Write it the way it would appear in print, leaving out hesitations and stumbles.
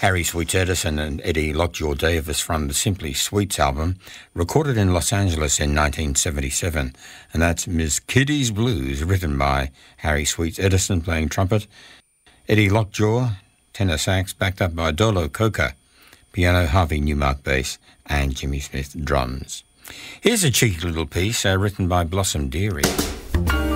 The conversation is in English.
Harry Sweets Edison and Eddie Lockjaw Davis from the Simply Sweets album, recorded in Los Angeles in 1977. And that's Miss Kitty's Blues, written by Harry Sweets Edison playing trumpet, Eddie Lockjaw, tenor sax, backed up by Dolo Coker, piano, Harvey Newmark bass, and Jimmy Smith drums. Here's a cheeky little piece written by Blossom Dearie.